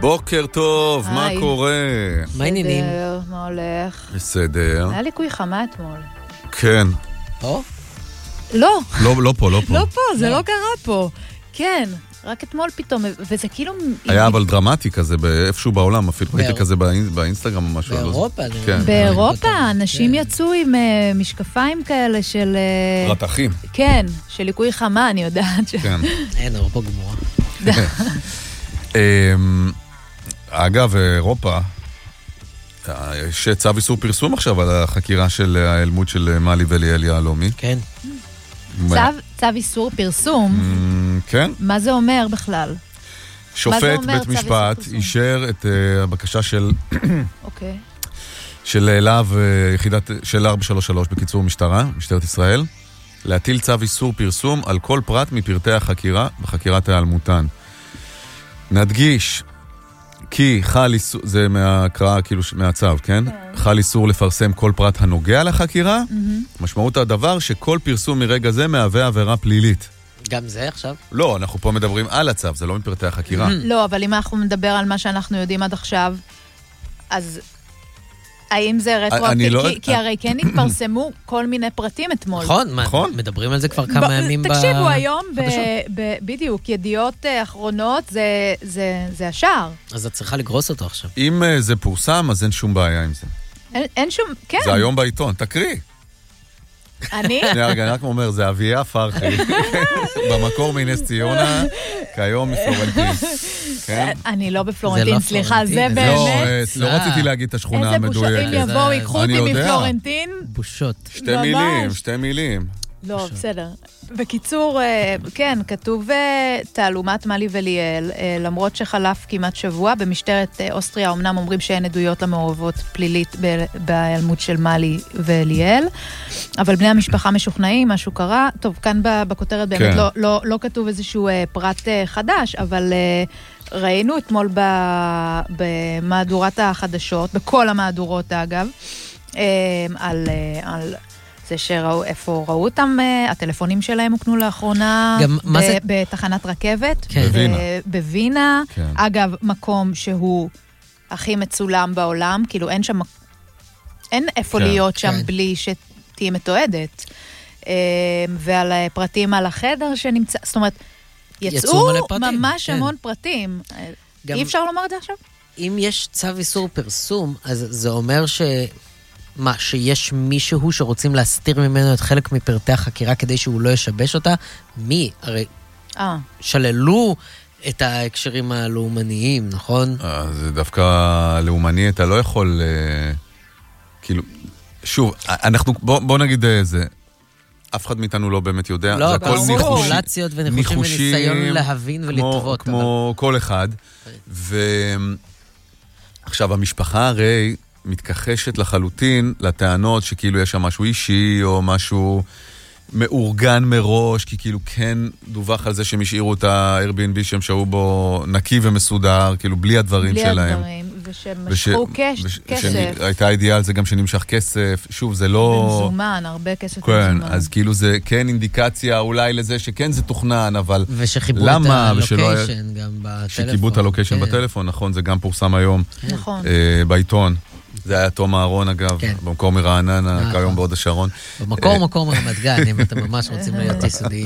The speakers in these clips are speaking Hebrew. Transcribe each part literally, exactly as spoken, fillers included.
בוקר טוב, מה קורה? מה העניינים? בסדר, מה הולך? בסדר. היה ליקוי חמה אתמול. כן. פה? לא. לא, לא פה, לא פה. לא פה, זה לא קרה פה. כן, רק אתמול פתאום, וזה כאילו... היה אבל דרמטי כזה, איפשהו בעולם, אפילו ראיתי כזה באינסטגרם או משהו. באירופה. באירופה, אנשים יצאו עם משקפיים כאלה של... רתחים. כן, של ליקוי חמה, אני יודעת. כן. אין, אירופה גמורה. אגב, אירופה, יש צו איסור פרסום עכשיו על החקירה של האלמות של מלי וליאל יהלומי. כן. צו איסור פרסום? כן. מה זה אומר בכלל? שופט בית משפט אישר את הבקשה של של להב יחידת של ארבע שלוש שלוש בקיצור משטרה, משטרת ישראל, להטיל צו איסור פרסום על כל פרט מפרטי החקירה בחקירת ההיעלמותן. נדגיש כי חל איסור, זה מהקראה כאילו מהצו, כן? חל איסור לפרסם כל פרט הנוגע לחקירה. משמעות הדבר שכל פרסום מרגע זה מהווה עבירה פלילית. גם זה עכשיו? לא, אנחנו פה מדברים על הצו, זה לא מפרטי החקירה. לא, אבל אם אנחנו נדבר על מה שאנחנו יודעים עד עכשיו, אז האם זה רטרואקטיבי? כי הרי כן התפרסמו כל מיני פרטים אתמול. נכון, מדברים על זה כבר כמה ימים. תקשיבו, היום בדיוק, ידיעות אחרונות זה השער. אז את צריכה לגרוס אותו עכשיו. אם זה פורסם, אז אין שום בעיה עם זה. אין שום, כן. זה היום בעיתון, תקריא. אני? אני רק אומר, זה אביה פרחי, במקור מנס ציונה, כיום מפלורנטין. אני לא בפלורנטין, סליחה, זה באמת... לא רציתי להגיד את השכונה המדויקת. איזה בושות, אם יבואו, ייקחו אותי מפלורנטין. בושות. שתי מילים, שתי מילים. לא, בסדר. בקיצור, כן, כתוב תעלומת מלי וליאל, למרות שחלף כמעט שבוע, במשטרת אוסטריה אמנם אומרים שאין עדויות למעורבות פלילית בהיעלמות של מלי וליאל, אבל בני המשפחה משוכנעים, משהו קרה. טוב, כאן בכותרת באמת לא, לא, לא כתוב איזשהו פרט חדש, אבל ראינו אתמול במהדורת החדשות, בכל המהדורות אגב, על... על זה שראו, איפה ראו אותם, הטלפונים שלהם הוקנו לאחרונה בתחנת רכבת, בווינה. אגב, מקום שהוא הכי מצולם בעולם, כאילו אין שם, אין איפה להיות שם בלי שתהיה מתועדת. ועל פרטים על החדר שנמצא, זאת אומרת, יצאו ממש המון פרטים. אי אפשר לומר את זה עכשיו? אם יש צו איסור פרסום, אז זה אומר ש... מה, שיש מישהו שרוצים להסתיר ממנו את חלק מפרטי החקירה כדי שהוא לא ישבש אותה? מי? הרי אה. שללו את ההקשרים הלאומניים, נכון? אה, זה דווקא לאומני, אתה לא יכול... אה, כאילו, שוב, אנחנו, בוא, בוא נגיד זה, אף אחד מאיתנו לא באמת יודע. לא, זה הכל ניחושיות וניחושים וניסיון להבין ולטוות. כמו אבל... כל אחד. ועכשיו, המשפחה הרי... מתכחשת לחלוטין לטענות שכאילו יש שם משהו אישי או משהו מאורגן מראש, כי כאילו כן דווח על זה שהם השאירו את ה-Airbnb שהם שהו בו נקי ומסודר, כאילו בלי הדברים בלי שלהם. בלי הדברים, ושמשכו וש... כס... כסף. הייתה אידיאה על זה גם שנמשך כסף, שוב זה לא... במזומן, הרבה כסף כן, במזומן. אז כאילו זה כן אינדיקציה אולי לזה שכן זה תוכנן, אבל ושחיבו למה? את הלוקיישן גם בטלפון. שחיבו את הלוקיישן כן. בטלפון, נכון, זה גם פורסם היום. נכון. אה, בעיתון. זה היה תום אהרון, אגב, כן. במקור מרעננה, כיום בעוד השרון. במקור מקור מרמת גן, אם אתם ממש רוצים להיות יסודיים.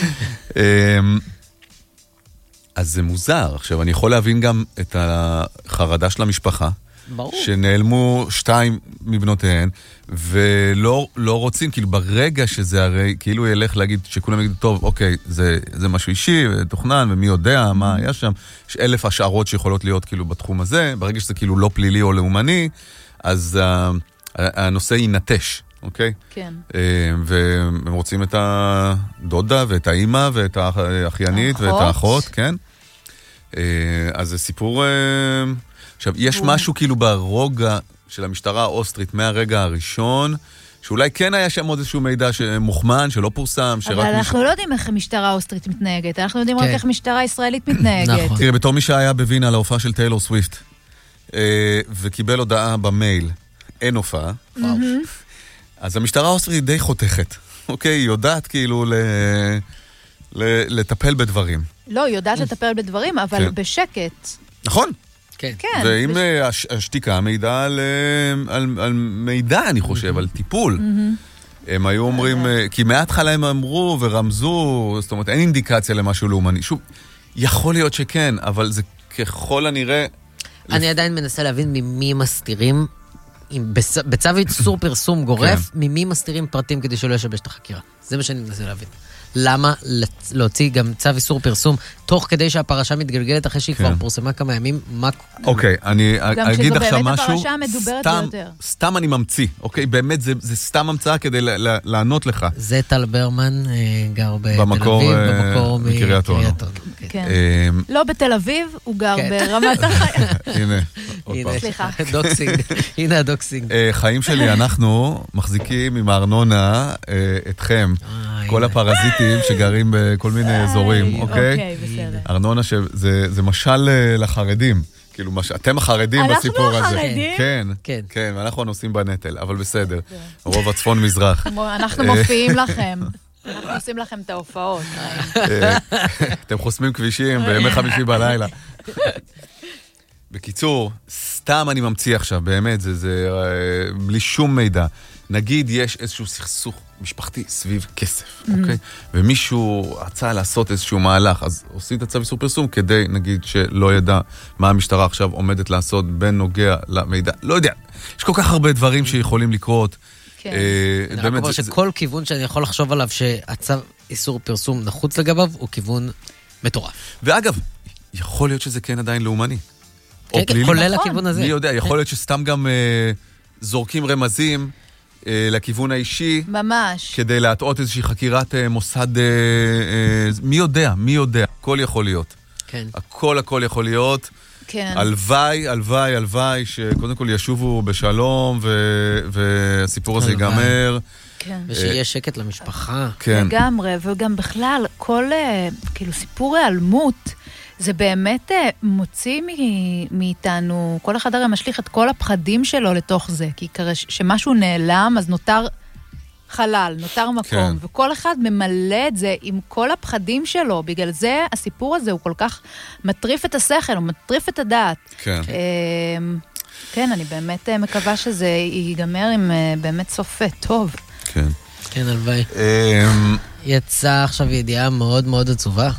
אז זה מוזר. עכשיו, אני יכול להבין גם את החרדה של המשפחה, ברור. שנעלמו שתיים מבנותיהן, ולא לא רוצים, כאילו ברגע שזה הרי, כאילו ילך להגיד, שכולם יגידו, טוב, אוקיי, זה, זה משהו אישי, תוכנן, ומי יודע מה היה שם, יש אלף השערות שיכולות להיות כאילו בתחום הזה, ברגע שזה כאילו לא פלילי או לאומני, אז uh, הנושא ינטש, אוקיי? כן. Uh, והם רוצים את הדודה ואת האמא ואת האחיינית האחות. ואת האחות, כן? Uh, אז זה סיפור... Uh, עכשיו, יש משהו כאילו ברוגע של המשטרה האוסטרית מהרגע הראשון, שאולי כן היה שם עוד איזשהו מידע מוכמן, שלא פורסם, אבל אנחנו לא יודעים איך המשטרה האוסטרית מתנהגת, אנחנו יודעים רק איך משטרה ישראלית מתנהגת. תראה, בתור מי שהיה בווינה להופעה של טיילור סוויפט, וקיבל הודעה במייל, אין הופעה, אז המשטרה האוסטרית די חותכת, אוקיי? היא יודעת כאילו לטפל בדברים. לא, היא יודעת לטפל בדברים, אבל בשקט. נכון. כן. ואם השתיקה מעידה על מידע, אני חושב, על טיפול. הם היו אומרים, כי מההתחלה הם אמרו ורמזו, זאת אומרת, אין אינדיקציה למשהו לאומני. שוב, יכול להיות שכן, אבל זה ככל הנראה... אני עדיין מנסה להבין ממי מסתירים, בצו איסור פרסום גורף, ממי מסתירים פרטים כדי שלא ישבש את החקירה. זה מה שאני מנסה להבין. למה להוציא גם צו איסור פרסום, תוך כדי שהפרשה מתגלגלת אחרי שהיא כבר פורסמה כמה ימים, מה... אוקיי, אני אגיד עכשיו משהו, גם שזו באמת הפרשה המדוברת ביותר. סתם אני ממציא, אוקיי? באמת, זה סתם המצאה כדי לענות לך. זה טל ברמן, גר בתל אביב, במקור מקריית אונו. לא בתל אביב, הוא גר ברמת החיים. הנה, עוד פעם. סליחה. דוקסינג, הנה הדוקסינג. חיים שלי, אנחנו מחזיקים עם הארנונה אתכם. כל הפרזיטים שגרים בכל מיני אזורים, אוקיי? אוקיי, בסדר. ארנונה שזה משל לחרדים. כאילו, אתם החרדים בסיפור הזה. אנחנו החרדים? כן, כן, ואנחנו הנושאים בנטל, אבל בסדר. רוב הצפון מזרח. אנחנו מופיעים לכם. אנחנו עושים לכם את ההופעות. אתם חוסמים כבישים בימי חמישי בלילה. בקיצור, סתם אני ממציא עכשיו, באמת, זה בלי שום מידע. נגיד יש איזשהו סכסוך משפחתי סביב כסף, אוקיי? ומישהו רצה לעשות איזשהו מהלך, אז עושים את הצו איסור פרסום כדי, נגיד, שלא ידע מה המשטרה עכשיו עומדת לעשות בנוגע למידע. לא יודע, יש כל כך הרבה דברים שיכולים לקרות. כן. אני רק אומר שכל כיוון שאני יכול לחשוב עליו שהצו איסור פרסום נחוץ לגביו, הוא כיוון מטורף. ואגב, יכול להיות שזה כן עדיין לאומני. כן, כן, כולל הכיוון הזה. מי יודע, יכול להיות שסתם גם זורקים רמזים, לכיוון האישי. ממש. כדי להטעות איזושהי חקירת מוסד, מי יודע, מי יודע. הכל יכול להיות. כן. הכל, הכל יכול להיות. כן. הלוואי, הלוואי, הלוואי, שקודם כל ישובו בשלום, והסיפור הזה ייגמר. כן. ושיהיה שקט למשפחה. כן. לגמרי, וגם בכלל, כל, כאילו, סיפור העלמות, זה באמת מוציא מאיתנו, כל אחד הרי משליך את כל הפחדים שלו לתוך זה, כי כשמשהו נעלם, אז נותר חלל, נותר מקום, כן. וכל אחד ממלא את זה עם כל הפחדים שלו, בגלל זה הסיפור הזה הוא כל כך מטריף את השכל, הוא מטריף את הדעת. כן. כן, אני באמת מקווה שזה ייגמר עם באמת סוף טוב. כן. כן, הלוואי. יצא עכשיו ידיעה מאוד מאוד עצובה,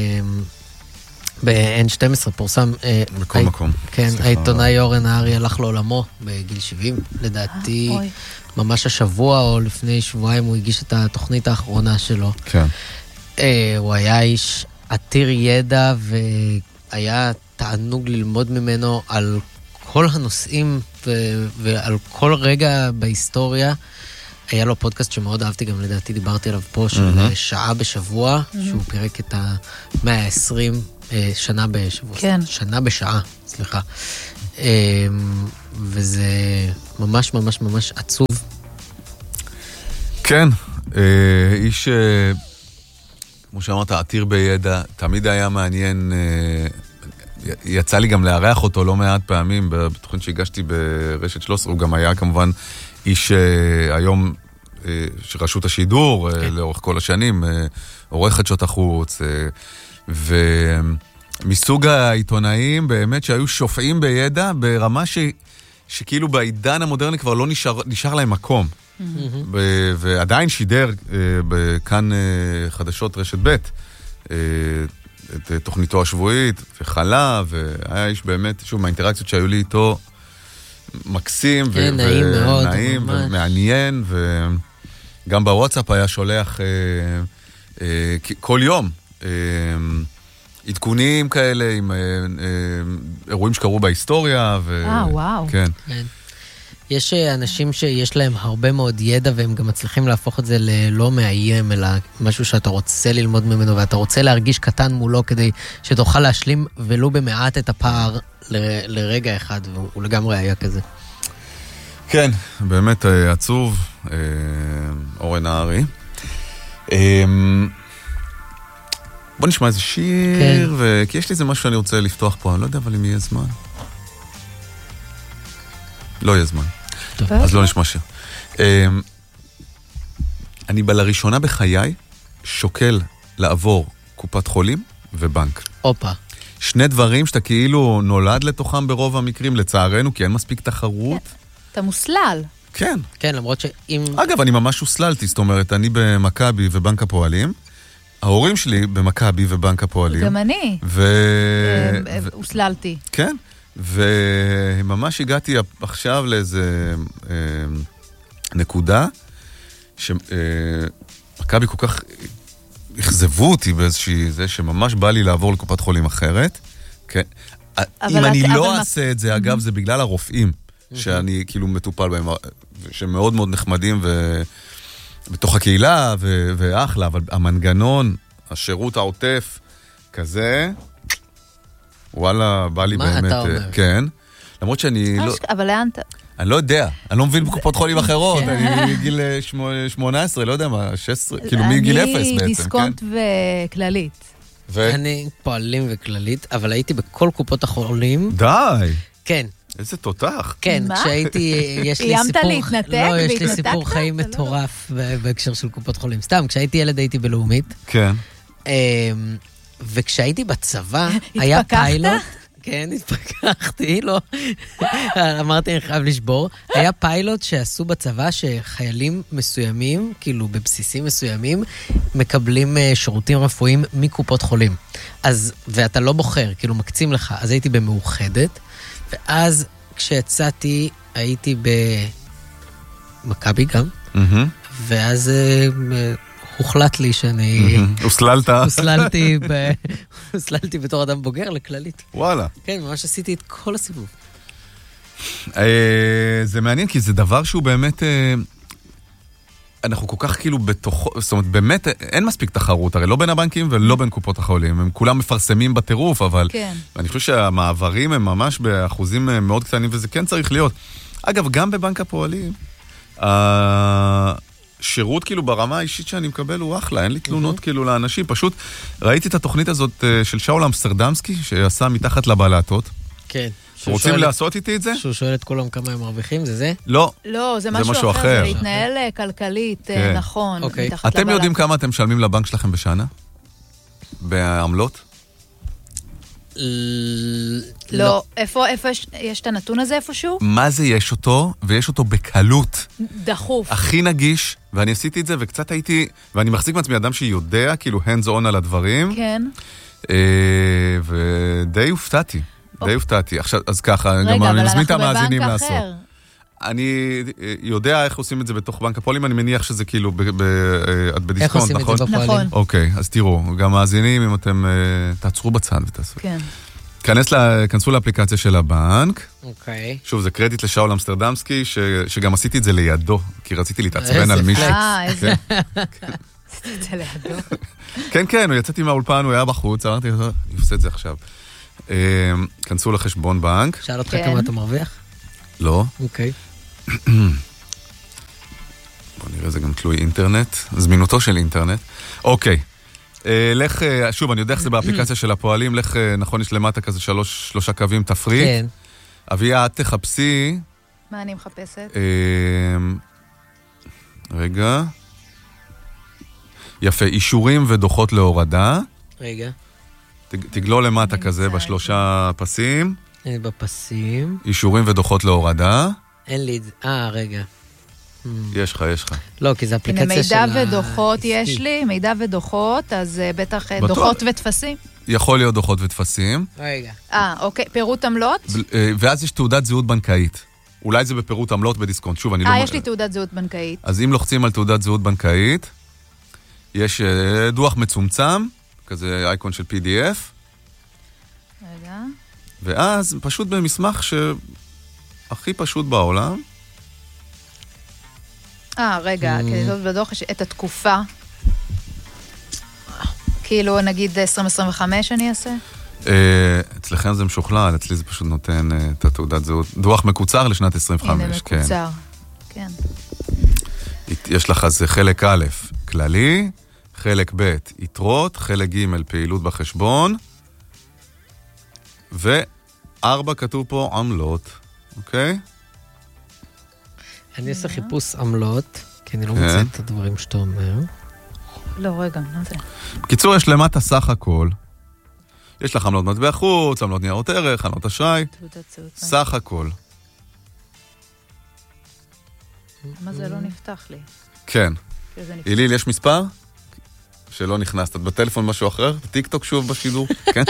ב-אן שתים עשרה פורסם... בכל מקום. כן, העיתונאי אורן נהרי הלך לעולמו בגיל שבעים, לדעתי ממש השבוע או לפני שבועיים הוא הגיש את התוכנית האחרונה שלו. כן. הוא היה איש עתיר ידע והיה תענוג ללמוד ממנו על כל הנושאים ועל כל רגע בהיסטוריה. היה לו פודקאסט שמאוד אהבתי, גם לדעתי דיברתי עליו פה, של שעה בשבוע, שהוא פירק את ה-מאה ועשרים שנה בשבוע. כן. שנה בשעה, סליחה. וזה ממש ממש ממש עצוב. כן, איש, כמו שאמרת, עתיר בידע, תמיד היה מעניין, יצא לי גם לארח אותו לא מעט פעמים, בתוכנית שהגשתי ברשת שלוש עשרה, הוא גם היה כמובן איש היום של רשות השידור, כן. לאורך כל השנים, עורך חדשות החוץ, ומסוג העיתונאים באמת שהיו שופעים בידע ברמה ש, שכאילו בעידן המודרני כבר לא נשאר, נשאר להם מקום. Mm-hmm. ב, ועדיין שידר בכאן חדשות רשת ב' את תוכניתו השבועית, וחלה, והיה איש באמת, שוב, מהאינטראקציות שהיו לי איתו, מקסים, כן, ו- נעים ו- מאוד, נעים ומעניין, וגם בוואטסאפ היה שולח אה, אה, כל יום אה, עדכונים כאלה עם אה, אה, אירועים שקרו בהיסטוריה. ו- אה, וואו. כן. כן. יש אנשים שיש להם הרבה מאוד ידע, והם גם מצליחים להפוך את זה ללא מאיים, אלא משהו שאתה רוצה ללמוד ממנו, ואתה רוצה להרגיש קטן מולו, כדי שתוכל להשלים ולו במעט את הפער ל- לרגע אחד, והוא לגמרי היה כזה. כן, באמת עצוב, אורן נהרי. בוא נשמע איזה שיר, כן. ו... כי יש לי איזה משהו שאני רוצה לפתוח פה, אני לא יודע, אבל אם יהיה זמן. לא יהיה זמן. טוב. אז לא נשמע שיר. אני לראשונה בחיי שוקל לעבור קופת חולים ובנק. אופה. שני דברים שאתה כאילו נולד לתוכם ברוב המקרים, לצערנו, כי אין מספיק תחרות. כן. אתה מוסלל. כן. כן, למרות שאם... אגב, אני ממש הוסללתי, זאת אומרת, אני במכבי ובנק הפועלים, ההורים שלי במכבי ובנק הפועלים. גם אני. ו... הוסללתי. כן, וממש הגעתי עכשיו לאיזה אה, נקודה, שמכבי כל כך הכזבו אותי באיזושהי זה, שממש בא לי לעבור לקופת חולים אחרת. כן. אם אני לא אעשה את זה, אגב, זה בגלל הרופאים, שאני כאילו מטופל בהם, שמאוד מאוד נחמדים בתוך הקהילה, ואחלה, אבל המנגנון, השירות העוטף, כזה, וואלה, בא לי באמת... מה אתה אומר? כן. למרות שאני לא... אבל לאן אתה... אני לא יודע, אני לא מבין בקופות חולים אחרות, אני מגיל שמונה עשרה, לא יודע מה, שש עשרה, כאילו מגיל אפס בעצם, כן? אני דיסקונט וכללית. אני פועלים וכללית, אבל הייתי בכל קופות החולים. די! כן. איזה תותח. כן, כשהייתי, יש לי סיפור... איימת להתנתק? לא, יש לי סיפור חיים מטורף בהקשר של קופות חולים. סתם, כשהייתי ילד הייתי בלאומית. כן. וכשהייתי בצבא, היה פיילוט... כן, התפקחתי, לא. אמרתי, אני חייב לשבור. היה פיילוט שעשו בצבא שחיילים מסוימים, כאילו בבסיסים מסוימים, מקבלים שירותים רפואיים מקופות חולים. אז, ואתה לא בוחר, כאילו מקצים לך. אז הייתי במאוחדת, ואז כשיצאתי, הייתי במכבי גם, ואז... הוחלט לי שאני... הוסללת? הוסללתי ב... הוסללתי בתור אדם בוגר לכללית. וואלה. כן, ממש עשיתי את כל הסיבוב. זה מעניין, כי זה דבר שהוא באמת... אנחנו כל כך כאילו בתוך... זאת אומרת, באמת אין מספיק תחרות, הרי לא בין הבנקים ולא בין קופות החולים. הם כולם מפרסמים בטירוף, אבל... כן. אני חושב שהמעברים הם ממש באחוזים מאוד קטנים, וזה כן צריך להיות. אגב, גם בבנק הפועלים... שירות כאילו ברמה האישית שאני מקבל הוא אחלה, אין לי תלונות כאילו לאנשים, פשוט ראיתי את התוכנית הזאת של שאול אמסטרדמסקי, שעשה מתחת לבלטות. כן. רוצים לעשות איתי את זה? שהוא שואל את כולם כמה הם מרוויחים, זה זה? לא. לא, זה משהו אחר, זה להתנהל כלכלית נכון, מתחת לבלטות. אתם יודעים כמה אתם משלמים לבנק שלכם בשנה? בעמלות? לא, איפה יש את הנתון הזה איפשהו? מה זה יש אותו, ויש אותו בקלות. דחוף. הכי נגיש, ואני עשיתי את זה, וקצת הייתי, ואני מחזיק מעצמי אדם שיודע, כאילו hands on על הדברים. כן. ודי הופתעתי, די הופתעתי. עכשיו, אז ככה, גם אני מזמין את המאזינים לעשות. אני יודע איך עושים את זה בתוך בנק הפועלים, אני מניח שזה כאילו בדיסקונט, איך עושים את זה בפועלים? אוקיי, אז תראו, גם מאזינים, אם אתם תעצרו בצד ותעשו. כן. כנסו לאפליקציה של הבנק. אוקיי. שוב, זה קרדיט לשאול אמסטרדמסקי, שגם עשיתי את זה לידו, כי רציתי להתעצבן על מישהו. אה, איזה... עשיתי את זה לידו. כן, כן, הוא יצאתי מהאולפן, הוא היה בחוץ, אמרתי, אני עושה את זה עכשיו. כנסו לחשבון בנק. שאל אותך כמה אתה מרוויח? לא. אוקיי. בוא נראה, זה גם תלוי אינטרנט, זמינותו של אינטרנט. אוקיי. לך, שוב, אני יודע איך זה באפליקציה של הפועלים, לך, נכון, יש למטה כזה שלוש, שלושה קווים תפריט. כן. אביה, את תחפשי. מה אני מחפשת? רגע. יפה, אישורים ודוחות להורדה. רגע. תגלול למטה כזה בשלושה פסים. אני בפסים. אישורים ודוחות להורדה. אין לי את זה. אה, רגע. יש לך, יש לך. לא, כי זה אפליקציה של... מידע ודוחות יש לי, מידע ודוחות, אז בטח דוחות ותפסים. יכול להיות דוחות ותפסים. רגע. אה, אוקיי, פירוט עמלות? ואז יש תעודת זהות בנקאית. אולי זה בפירוט עמלות בדיסקונט. שוב, אני לא... אה, יש לי תעודת זהות בנקאית. אז אם לוחצים על תעודת זהות בנקאית, יש דוח מצומצם, כזה אייקון של פי די אף. רגע. ואז פשוט במסמך שהכי פשוט בעולם. אה, רגע, כדי לראות בדוח את התקופה. כאילו, נגיד עשרים עשרים וחמש אני אעשה? אצלכם זה משוכלל, אצלי זה פשוט נותן את התעודת זהות. דוח מקוצר לשנת עשרים וחמש. הנה, מקוצר, כן. יש לך זה חלק א', כללי, חלק ב', יתרות, חלק ג', פעילות בחשבון, וארבע כתוב פה עמלות, אוקיי? אני אעשה חיפוש עמלות, כי אני לא מוצא את הדברים שאתה אומר. לא, רגע, מה זה? בקיצור, יש למטה סך הכל, יש לך עמלות מטבע חוץ, עמלות ניירות ערך, עמלות אשראי. סך הכל. מה זה לא נפתח לי? כן. איליל, יש מספר? שלא נכנסת. את בטלפון משהו אחר? טיקטוק שוב בשידור? כן?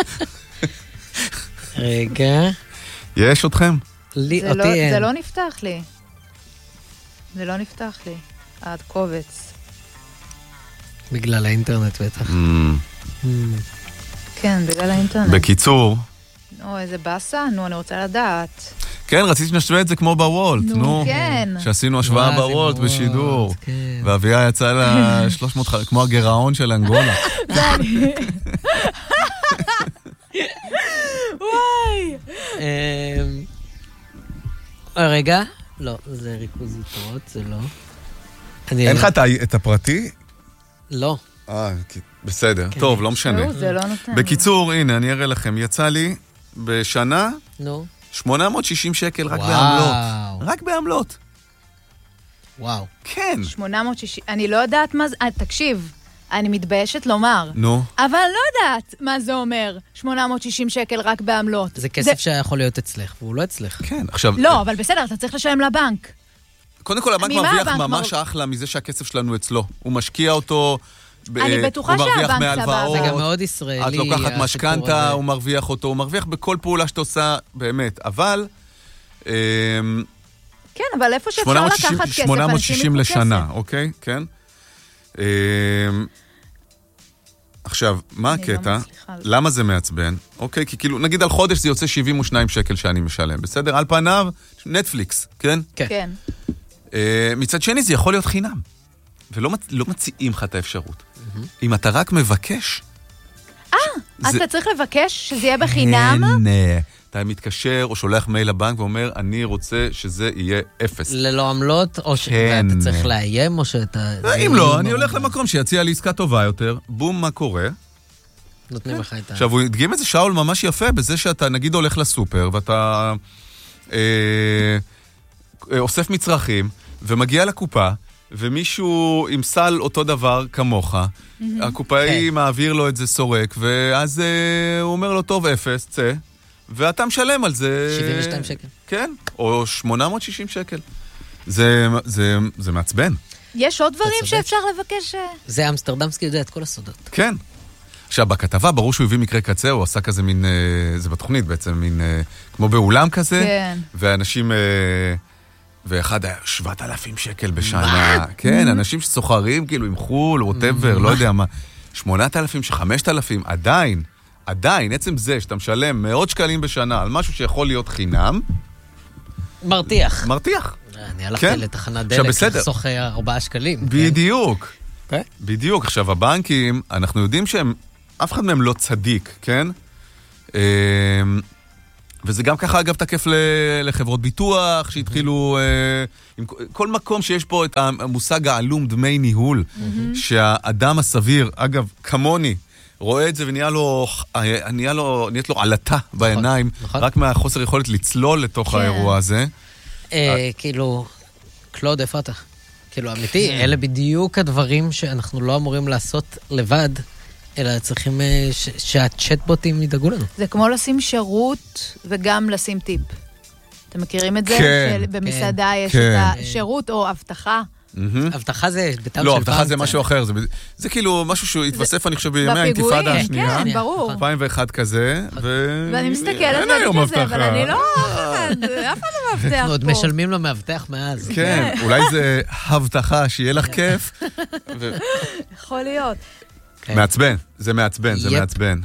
רגע. יש אתכם? לי, אותי אין. זה לא נפתח לי. זה לא נפתח לי. עד קובץ. בגלל האינטרנט בטח. כן, בגלל האינטרנט. בקיצור. נו, איזה בסה? נו, אני רוצה לדעת. כן, רציתי שנשווה את זה כמו בוולט, נו. כן. שעשינו השוואה בוולט בשידור. ואביה יצא לה שלוש מאות, כמו הגרעון של אנגולה. וואי. רגע. לא, זה ריכוז יתרות, זה לא. אין לך את הפרטי? לא. אה, בסדר. טוב, לא משנה. זה לא נותן. בקיצור, הנה, אני אראה לכם. יצא לי בשנה נו. שמונה מאות ושישים שקל רק בעמלות. רק בעמלות. וואו. כן. שמונה מאות ושישים, אני לא יודעת מה זה, תקשיב, אני מתביישת לומר. נו. אבל לא יודעת מה זה אומר, שמונה מאות ושישים שקל רק בעמלות. זה כסף שהיה יכול להיות אצלך, והוא לא אצלך. כן, עכשיו... לא, אבל בסדר, אתה צריך לשלם לבנק. קודם כל, הבנק מרוויח ממש אחלה מזה שהכסף שלנו אצלו. הוא משקיע אותו... אני בטוחה שהבנק סבבה. זה גם מאוד ישראלי. את לוקחת משכנתה, הוא מרוויח אותו, הוא מרוויח בכל פעולה שאתה עושה, באמת. אבל... כן, אבל איפה שאפשר לקחת כסף, שמונה מאות ושישים לשנה, אוקיי? כן. עכשיו, מה הקטע? למה זה מעצבן? אוקיי, כי כאילו, נגיד על חודש זה יוצא שבעים ושניים שקל שאני משלם, בסדר? על פניו, נטפליקס, כן? כן. מצד שני, זה יכול להיות חינם. ולא מציעים לך את האפשרות. אם אתה רק מבקש... אה, אתה צריך לבקש שזה יהיה בחינם? כן. אתה מתקשר או שולח מייל לבנק ואומר, אני רוצה שזה יהיה אפס. ללא עמלות, או שאתה צריך לאיים, או שאתה... אם לא, אני הולך למקום שיציע לי עסקה טובה יותר. בום, מה קורה? נותנים לך את ה... עכשיו, הוא הדגים את זה שאול ממש יפה, בזה שאתה נגיד הולך לסופר, ואתה אוסף מצרכים, ומגיע לקופה, ומישהו עם סל אותו דבר כמוך, הקופאי מעביר לו את זה סורק, ואז הוא אומר לו, טוב, אפס, צא. ואתה משלם על זה... שבעים ושתיים שקל. כן, או שמונה מאות ושישים שקל. זה, זה, זה מעצבן. יש עוד דברים שאפשר לבקש... זה אמסטרדמסקי יודע את כל הסודות. כן. עכשיו, בכתבה, ברור שהוא הביא מקרה קצה, הוא עשה כזה מין... זה בתוכנית בעצם, מין... כמו באולם כזה. כן. ואנשים... ואחד היה שבעת אלפים שקל בשנה. כן, אנשים שסוחרים כאילו עם חול, ווטאבר, לא יודע מה. שמונת אלפים, חמשת אלפים, עדיין. עדיין, עצם זה שאתה משלם מאות שקלים בשנה על משהו שיכול להיות חינם, מרתיח. מרתיח. אני הלכתי לתחנת דלק לחסוך ארבעה שקלים. בדיוק. בדיוק. עכשיו, הבנקים, אנחנו יודעים שהם, אף אחד מהם לא צדיק, כן? וזה גם ככה, אגב, תקף לחברות ביטוח, שהתחילו, כל מקום שיש פה את המושג העלום דמי ניהול, שהאדם הסביר, אגב, כמוני, רואה את זה ונהיה לו, נהיה לו, נהיית לו עלתה בעיניים, רק מהחוסר יכולת לצלול לתוך האירוע הזה. כאילו, קלוד, איפה אתה? כאילו, אמיתי, אלה בדיוק הדברים שאנחנו לא אמורים לעשות לבד, אלא צריכים שהצ'טבוטים ידאגו לנו. זה כמו לשים שירות וגם לשים טיפ. אתם מכירים את זה? במסעדה יש את השירות או הבטחה. הבטחה זה בטעם של לא, הבטחה זה משהו אחר. זה כאילו משהו שהוא התווסף, אני חושב, בימי האינתיפאדה השנייה. כן, ברור. אלפיים ואחת כזה, ואני מסתכלת ואני כזה, אבל אני לא אף אחד לא מבטח פה. אנחנו עוד משלמים לו מאבטח מאז. כן, אולי זה הבטחה, שיהיה לך כיף. יכול להיות. מעצבן, זה מעצבן, זה מעצבן.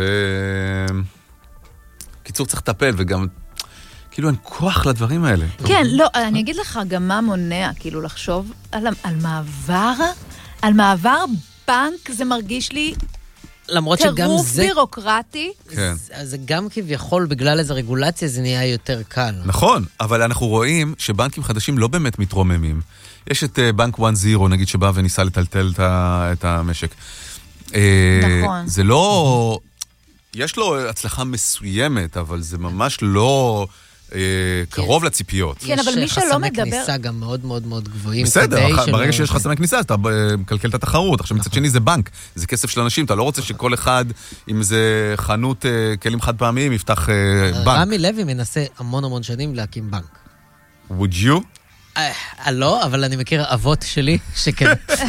וקיצור צריך לטפל, וגם כאילו אין כוח לדברים האלה. כן, לא, אני אגיד לך גם מה מונע, כאילו לחשוב על, על מעבר, על מעבר בנק, זה מרגיש לי למרות שגם טירוף זה... בירוקרטי. כן. זה, זה גם כביכול, בגלל איזו רגולציה, זה נהיה יותר קל. נכון, אבל אנחנו רואים שבנקים חדשים לא באמת מתרוממים. יש את בנק וואן זירו, נגיד, שבא וניסה לטלטל את המשק. נכון. זה לא... יש לו הצלחה מסוימת, אבל זה ממש לא קרוב לציפיות. כן, אבל מי שלא מדבר... יש חסמי כניסה גם מאוד מאוד מאוד גבוהים. בסדר, ברגע שיש חסמי כניסה, אתה מקלקל את התחרות. עכשיו, מצד שני זה בנק, זה כסף של אנשים, אתה לא רוצה שכל אחד, אם זה חנות כלים חד פעמיים, יפתח בנק. רמי לוי מנסה המון המון שנים להקים בנק. would you? לא, אבל אני מכיר אבות שלי שכן.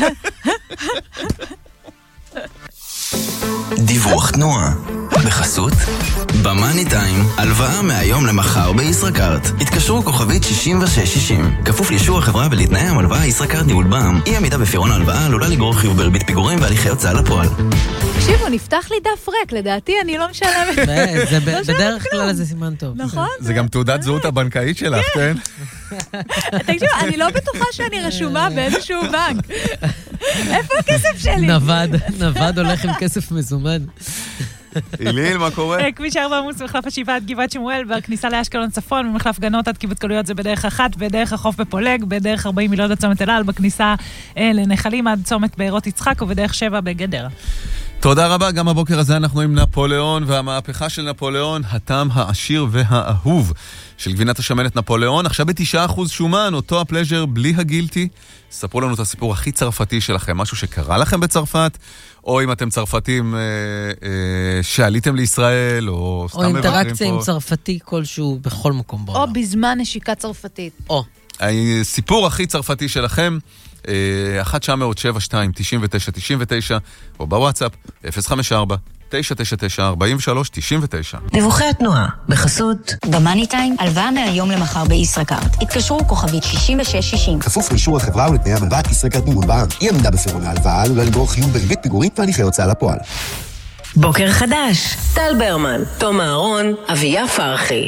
דיווח תנועה בחסות במאני טיים, הלוואה מהיום למחר בישראכרט. התקשרו כוכבית שישים ושש שישים. כפוף לאישור החברה ולתנאי המלוואה. ישראכרט ניהול בע"מ. אי עמידה בפירעון ההלוואה עלולה לגרור חיוב בריבית פיגורים והליכי הוצאה לפועל. תקשיבו, נפתח לי דף ריק, לדעתי אני לא משלמת. זה בדרך כלל זה סימן טוב. נכון? זה גם תעודת זהות הבנקאית שלך, כן? תקשיבו, אני לא בטוחה שאני רשומה באיזשהו בנק. איפה הכסף שלי? נווד, נווד הולך עם כסף מזומן. איליל, מה קורה? כביש ארבע עמוס מחלף השבעה עד גבעת שמואל, בכניסה לאשקלון צפון, ממחלף גנות עד קיבוץ גלויות זה בדרך אחת, בדרך החוף בפולג, בדרך ארבעים מיליון עד צומת אל-על, בכניסה לנחלים עד צומת בארות יצחק, ובדרך שבע בגדרה. תודה רבה, גם הבוקר הזה אנחנו עם נפוליאון, והמהפכה של נפוליאון, הטעם העשיר והאהוב של גבינת השמנת נפוליאון. עכשיו בתשעה אחוז שומן, אותו הפלז'ר בלי הגילטי. ספרו לנו את הסיפור הכי צרפתי שלכם, משהו שקרה לכם בצרפת, או אם אתם צרפתים אה, אה, שעליתם לישראל, או סתם מבקרים פה. או אינטראקציה עם צרפתי כלשהו בכל מקום בעולם. או בזמן נשיקה צרפתית. או. הסיפור הכי צרפתי שלכם, אחת תשע אפס שבע שתיים תשעים ותשע תשעים ותשע, או בוואטסאפ אפס חמש ארבע תשע תשע תשע ארבעים ושלוש תשעים ותשע. דיווחי התנועה בחסות במאני טיים, הלוואה מהיום למחר בישראכרט. התקשרו כוכבית שישים ושש שישים. כפוף לאישור החברה ולתנאי המלוואה. ישראכרט ניהול בע"מ. אי עמידה בפירעון ההלוואה עלולה לגרור חיוב בריבית פיגורים והליכי הוצאה לפועל. בוקר חדש, טל ברמן, תום אהרון, אביה פרחי.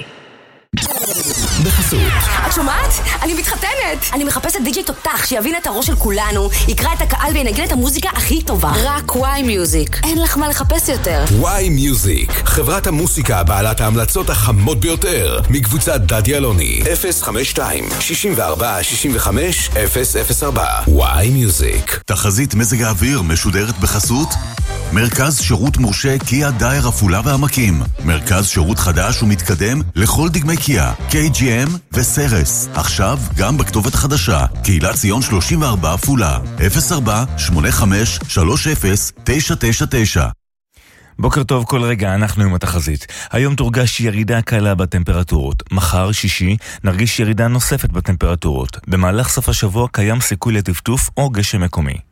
בחסות את שומעת? אני מתחתנת! אני מחפשת די-ג'יי תותח שיבין את הראש של כולנו, יקרא את הקהל וינגן את המוזיקה הכי טובה. רק וואי מיוזיק. אין לך מה לחפש יותר. וואי מיוזיק, חברת המוסיקה בעלת ההמלצות החמות ביותר, מקבוצת דדי אלוני. אפס חמש שתיים שישים וארבע שישים וחמש אפס אפס ארבע. וואי מיוזיק. תחזית מזג האוויר משודרת בחסות מרכז שירות מורשה קיה דייר עפולה והעמקים. מרכז שירות חדש ומתקדם לכל דגמי קיה, קיי ג'י אם וסרס. עכשיו גם בכתובת חדשה, קהילת ציון שלושים וארבע עפולה. אפס ארבע שמונה חמש שלוש אפס תשע תשע תשע. בוקר טוב כל רגע, אנחנו עם התחזית. היום תורגש ירידה קלה בטמפרטורות. מחר, שישי, נרגיש ירידה נוספת בטמפרטורות. במהלך סוף השבוע קיים סיכוי לטפטוף או גשם מקומי.